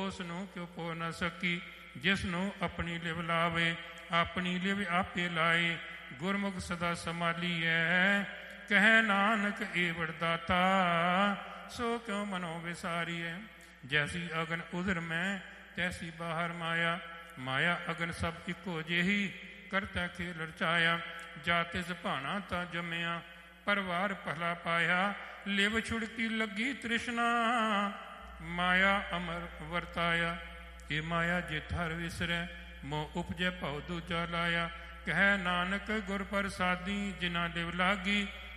ਉਸ ਨੂੰ ਕਿਉ ਪੋ ਨ ਸਕੀ। ਜਿਸ ਨੂੰ ਆਪਣੀ ਲਿਵ ਲਾਵੇ ਆਪਣੀ ਲਿਵ ਆਪੇ ਲਾਏ। ਗੁਰਮੁਖ ਸਦਾ ਸੰਭਾਲੀਐ ਕਹਿ ਨਾਨਕ ਏਵੜ ਦਾਤਾ ਸੋ ਕਿਉ ਮਨੋ ਵਿਸਾਰੀਐ। ਜੈਸੀ ਅਗਨ ਉਦਰ ਮੈਂ ਤੈਸੀ ਬਾਹਰ ਮਾਇਆ। ਮਾਇਆ ਅਗਨ ਸਭ ਇੱਕੋ ਜਿਹੀ ਕਰਤਾ ਖੇਲ ਰਚਾਇਆ। ਜਾ ਤਿਸ ਭਾਣਾ ਤਾਂ ਜੰਮਿਆ ਪਰਵਾਰ ਭਲਾ ਪਾਇਆ। ਲਿਵ ਛੁੜਕੀ ਲੱਗੀ ਤ੍ਰਿਸ਼ਨਾ ਮਾਇਆ ਅਮਰ ਵਰਤਾਇਆ। ਇਹ ਮਾਇਆ ਜੇ ਥਰ ਵਿਸਰੈ ਮੋਹ ਉਪਜੈ ਭਉ ਦੂਜਾ ਲਾਇਆ। ਕਹਿ ਨਾਨਕ ਗੁਰ ਪ੍ਰਸਾਦੀ ਜਿਨ੍ਹਾਂ ਲਿਵ ਲਾਗੀ